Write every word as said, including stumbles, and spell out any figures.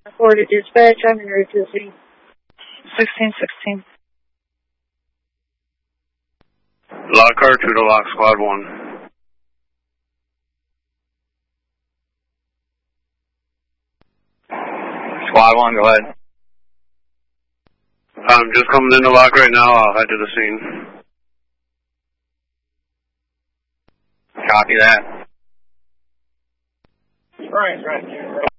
Forward to dispatch, I'm in route to the scene. sixteen sixteen. Lock car two to lock squad one. Squad one, go ahead. I'm just coming in to lock right now. I'll head to the scene. Copy that. Right, right.